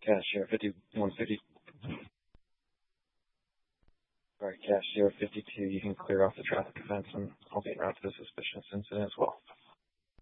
Cash 5150. All right, Cash 052, you can clear off the traffic offense, and I'll be en route to the suspicious incident as well.